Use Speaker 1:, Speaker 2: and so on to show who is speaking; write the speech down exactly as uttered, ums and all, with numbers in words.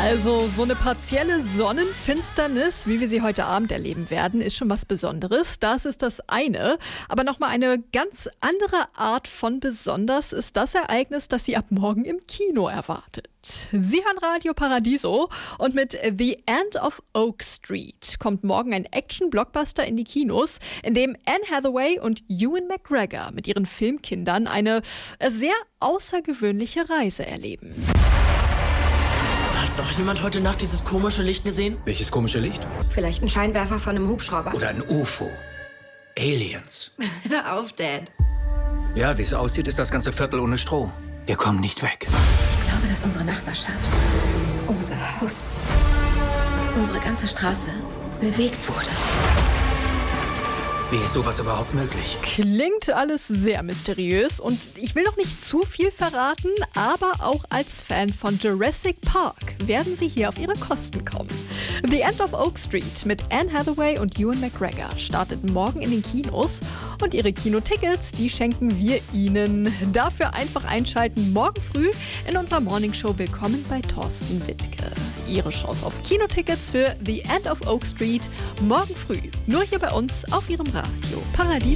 Speaker 1: Also so eine partielle Sonnenfinsternis, wie wir sie heute Abend erleben werden, ist schon was Besonderes. Das ist das eine. Aber nochmal eine ganz andere Art von besonders ist das Ereignis, das Sie ab morgen im Kino erwartet. Sie hören Radio Paradiso und mit The End of Oak Street kommt morgen ein Action-Blockbuster in die Kinos, in dem Anne Hathaway und Ewan McGregor mit ihren Filmkindern eine sehr außergewöhnliche Reise erleben.
Speaker 2: Hat noch jemand heute Nacht dieses komische Licht gesehen?
Speaker 3: Welches komische Licht?
Speaker 4: Vielleicht ein Scheinwerfer von einem Hubschrauber.
Speaker 3: Oder ein U F O. Aliens.
Speaker 4: Hör auf, Dad.
Speaker 3: Ja, wie es aussieht, ist das ganze Viertel ohne Strom. Wir kommen nicht weg.
Speaker 4: Ich glaube, dass unsere Nachbarschaft, unser Haus, unsere ganze Straße bewegt wurde.
Speaker 3: Wie ist sowas überhaupt möglich?
Speaker 1: Klingt alles sehr mysteriös und ich will noch nicht zu viel verraten, aber auch als Fan von Jurassic Park werden Sie hier auf Ihre Kosten kommen. The End of Oak Street mit Anne Hathaway und Ewan McGregor startet morgen in den Kinos und Ihre Kinotickets, die schenken wir Ihnen. Dafür einfach einschalten morgen früh in unserer Morningshow Willkommen bei Thorsten Wittke. Ihre Chance auf Kinotickets für The End of Oak Street morgen früh. Nur hier bei uns auf Ihrem Radio Paradiso.